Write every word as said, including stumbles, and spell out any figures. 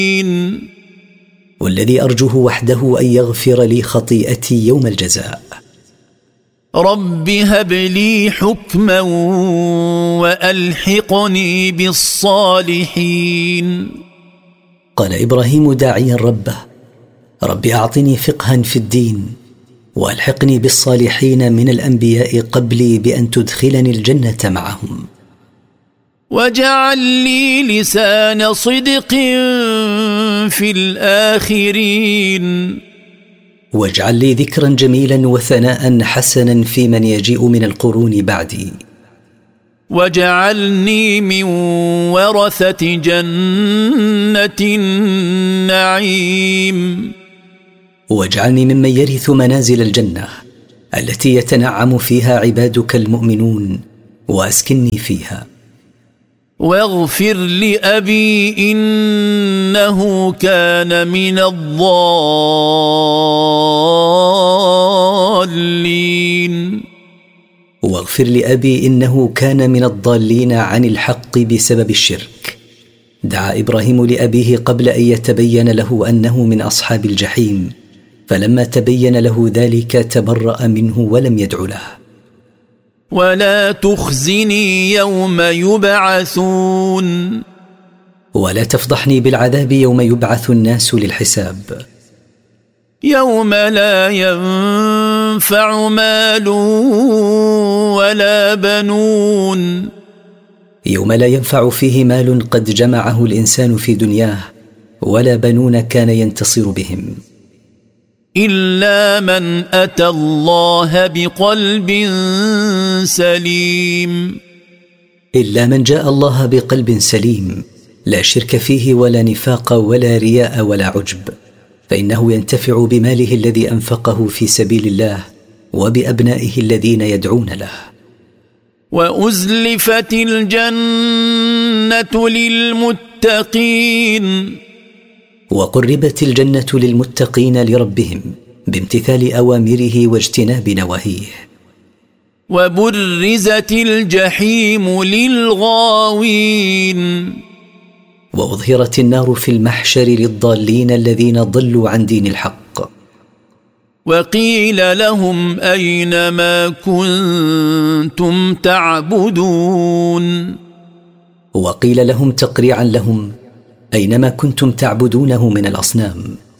والذي أرجوه وحده أن يغفر لي خطيئتي يوم الجزاء. رب هب لي حكما وألحقني بالصالحين. قال إبراهيم داعيا ربه: رب أعطني فقها في الدين وألحقني بالصالحين من الأنبياء قبلي بأن تدخلني الجنة معهم. واجعل لي لسان صدق في الآخرين. واجعل لي ذكرا جميلا وثناء حسنا في من يجيء من القرون بعدي. واجعلني من ورثة جنة النعيم. واجعلني ممن يرث منازل الجنة التي يتنعم فيها عبادك المؤمنون، وأسكنني فيها. واغفر لأبي إنه كان من الضالين. واغفر لأبي إنه كان من الضالين عن الحق بسبب الشرك. دعا إبراهيم لأبيه قبل أن يتبين له أنه من أصحاب الجحيم، فلما تبين له ذلك تبرأ منه ولم يدع له. ولا تخزني يوم يبعثون. ولا تفضحني بالعذاب يوم يبعث الناس للحساب. يوم لا ينفع مال ولا بنون. يوم لا ينفع فيه مال قد جمعه الإنسان في دنياه، ولا بنون كان ينتصر بهم، إلا من أتى الله بقلب سليم. إلا من جاء الله بقلب سليم، لا شرك فيه ولا نفاق ولا رياء ولا عجب، فإنه ينتفع بماله الذي أنفقه في سبيل الله وبأبنائه الذين يدعون له. وأزلفت الجنة للمتقين. وقربت الجنة للمتقين لربهم بامتثال أوامره واجتناب نواهيه. وبرزت الجحيم للغاوين. وأظهرت النار في المحشر للضالين الذين ضلوا عن دين الحق. وقيل لهم أين ما كنتم تعبدون. وقيل لهم تقريعا لهم: أينما كنتم تعبدونه من الأصنام.